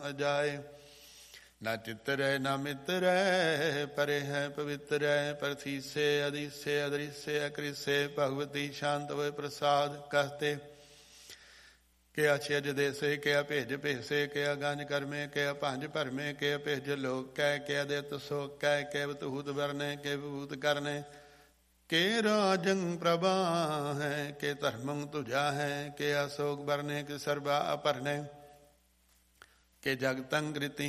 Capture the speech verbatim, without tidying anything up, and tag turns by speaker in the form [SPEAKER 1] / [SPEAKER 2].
[SPEAKER 1] ਅਜਾਏ। ਨਾ ਚਿਤਰੈ ਨਾ ਮਿਤਰੈ ਪਰੇ ਹੈ ਪਵਿੱਤਰੈ। ਪਰਥੀਸੇ ਅਦੀਸੇ ਅਦਰੀਸੇ ਅਕ੍ਰਿਸੇ ਭਗਵਤੀ ਸ਼ਾਂਤ ਹੋਏ ਪ੍ਰਸਾਦ ਕਹਤੇ। ਕਿਆ ਛਿਜ ਦੇਸੇ ਕਿਆ ਭੇਜ ਭੇਸੇ ਕਿਆ ਗੰਜ ਕਰਮੇ ਕਿਆ ਭੰਜ ਭਰਮੇ ਕਿਆ ਭੇਜ ਲੋਕ ਕੈ ਕਿਆ ਦੇਤ ਸੋ ਕੈ ਕਿਆ ਬਤੂਤ ਵਰਨੇ ਕਿ ਵਿਭੂਤ ਕਰਨੇ। ਕੇ ਰਾਜੰ ਪ੍ਰਭਾ ਹੈ ਕਿ ਧਰਮੰ ਤੁਝਾ ਹੈ ਕਿ ਅਸੋਕ ਬਰਨੇ ਕਿ ਸਰਬਾ ਅਪਰਨੇ। ਕਿ ਜਗਤੰ ਕ੍ਰਿਤੀ